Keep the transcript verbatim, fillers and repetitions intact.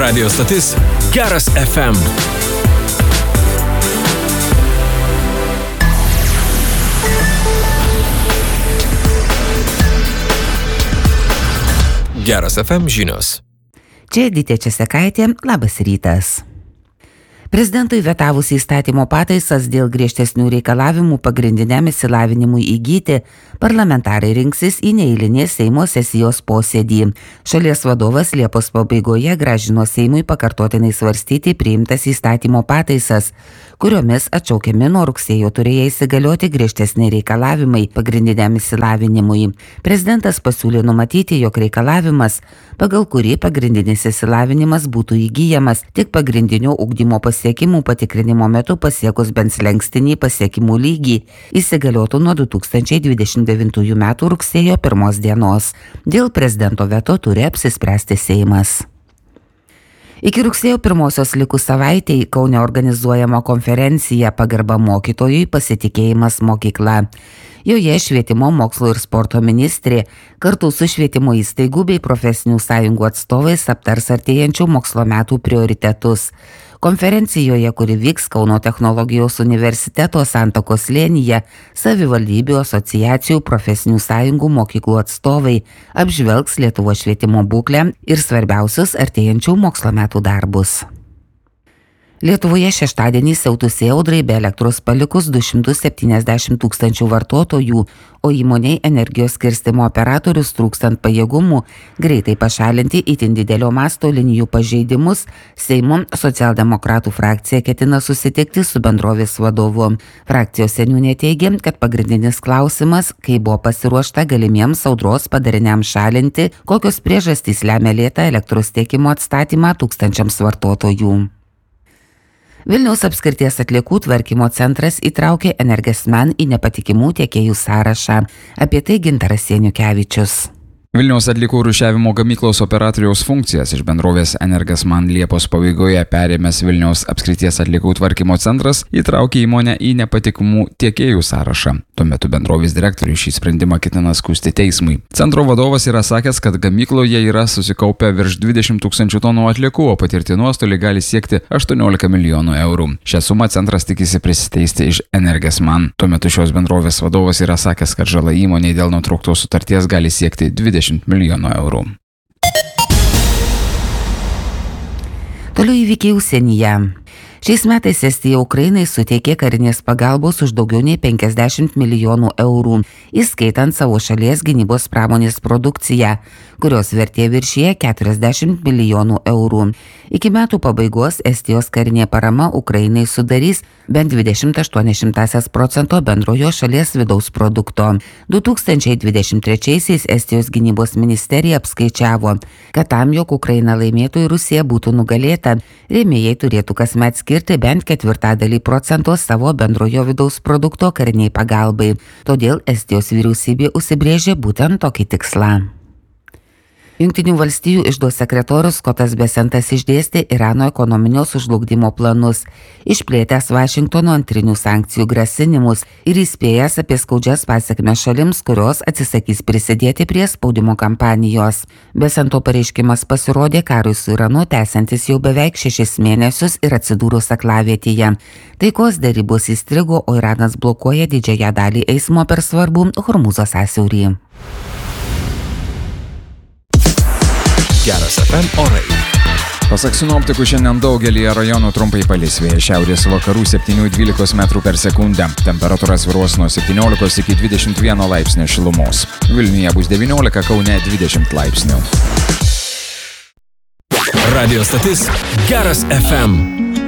Radio stotis Geras F M. Geras F M žinios. Čia Editė Česekaitė, labas rytas. Prezidentui vetavus įstatymo pataisas dėl griežtesnių reikalavimų pagrindiniam išsilavinimui įgyti, parlamentarai rinksis į neeilinį Seimo sesijos posėdį. Šalies vadovas Liepos pabaigoje grąžino Seimui pakartotinai svarstyti priimtas įstatymo pataisas, kuriomis atšaukiami nuo rugsėjo turėję įsigalioti griežtesni reikalavimai pagrindiniam išsilavinimui. Prezidentas pasiūlė numatyti, jog reikalavimas, pagal kurį pagrindinis išsilavinimas būtų įgyjamas tik pagrindinio ugdymo pasiekimų pasiekimų patikrinimo metu pasiekus bent slenkstinį pasiekimų lygį, įsigaliotų nuo du tūkstančiai dvidešimt devintųjų metų rugsėjo pirmos dienos. Dėl prezidento veto turi apsispręsti Seimas. Iki rugsėjo pirmosios likus savaitei Kaune organizuojama konferencija Pagarba mokytojui, pasitikėjimas mokykla. Joje švietimo, mokslo ir sporto ministrė kartu su švietimo įstaigų bei profesinių sąjungų atstovais aptars artėjančių mokslo metų prioritetus. Konferencijoje, kuri vyks Kauno technologijos universiteto Santakos slėnyje, savivaldybių, asociacijų, profesinių sąjungų, mokyklų atstovai apžvelgs Lietuvos švietimo būklę ir svarbiausius artėjančių mokslo metų darbus. Lietuvoje šeštadienį siautusiai audrai be elektros palikus du šimtus septyniasdešimt tūkstančių vartotojų, o įmoniai energijos skirstymo operatorius trūkstant pajėgumų greitai pašalinti itin didelio masto linijų pažeidimus, Seimo socialdemokratų frakcija ketina susitikti su bendrovės vadovu. Frakcijos seniūnė teigia, kad pagrindinis klausimas, kai buvo pasiruošta galimiems audros padariniams šalinti, kokios priežastys lemia lėtą elektros tiekimo atstatymą tūkstančiams vartotojų. Vilniaus apskrities atliekų tvarkymo centras įtraukė Energesman į nepatikimų tiekėjų sąrašą. Apie tai Gintaras Janukevičius. Vilniaus atliekų rūšiavimo gamyklos operatoriaus funkcijas iš bendrovės Energesman Liepos pabaigoje perėmęs Vilniaus apskrities atliekų tvarkymo centras įtraukė įmonę į nepatikimų tiekėjų sąrašą. Tuo metu bendrovės direktorius šį sprendimą ketina skųsti teismui. Centro vadovas yra sakęs, kad gamykloje yra susikaupę virš dvidešimt tūkstančių tonų atliekų, o patirti nuostoliai gali siekti aštuoniolika milijonų eurų. Šią sumą centras tikisi prisiteisti iš Energesman. Tuo metu šios bendrovės vadovas yra sakęs, kad žala įmonei dėl nutrauktos sutarties gali siekti dvidešimt milijonų eurų. Toliau įvykiai užsienyje. Šiais metais Estija Ukrainai suteikė karinės pagalbos už daugiau nei penkiasdešimt milijonų eurų, įskaitant savo šalies gynybos pramonės produkciją, kurios vertė viršyje keturiasdešimt milijonų eurų. Iki metų pabaigos Estijos karinė parama Ukrainai sudarys bent dvidešimt aštuonias šimtąsias procento bendrojo šalies vidaus produkto. du tūkstančiai dvidešimt trečiaisiais Estijos gynybos ministerija apskaičiavo, kad tam, jog Ukraina laimėtų ir Rusija būtų nugalėta, rėmėjai turėtų kasmet skirti bent ketvirtadalį procento savo bendrojo vidaus produkto kariniai pagalbai. Todėl Estijos vyriausybė užsibrėžė būtent tokį tikslą. Jungtinių valstijų iždo sekretorius Skotas Besentas išdėstė Irano ekonominio sužlugdymo planus, išplėtęs Vašingtono antrinių sankcijų grasinimus ir įspėjęs apie skaudžias pasekmes šalims, kurios atsisakys prisidėti prie spaudimo kampanijos. Besento pareiškimas pasirodė karui su Iranu tęsiantis jau beveik šešis mėnesius ir atsidūrus aklavietėje. Taikos derybos įstrigo, o Iranas blokuoja didžiąją dalį eismo per svarbų Hormūzo sąsiaurį. Geras F M orai. Pasak sinoptikų, šiandien daugelyje rajonų trumpai palis, vėjas šiaurės vakarų septynių dvylikos metrų per sekundę. Temperatūra svyruos nuo septyniolikos iki dvidešimt vieno laipsnio šilumos. Vilniuje bus devyniolika, Kaune dvidešimt laipsnių. Radio stotis Geras F M.